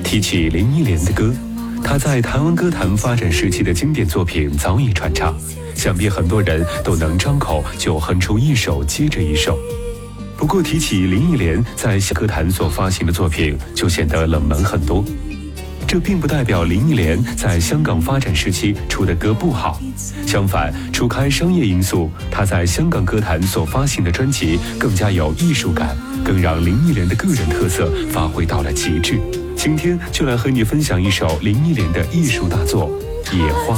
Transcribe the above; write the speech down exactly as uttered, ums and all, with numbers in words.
提起林忆莲的歌，她在台湾歌坛发展时期的经典作品早已传唱，想必很多人都能张口就哼出一首接着一首。不过提起林忆莲在歌坛所发行的作品，就显得冷门很多。这并不代表林忆莲在香港发展时期出的歌不好，相反，除开商业因素，她在香港歌坛所发行的专辑更加有艺术感，更让林忆莲的个人特色发挥到了极致。今天就来和你分享一首林忆莲的艺术大作《野花》。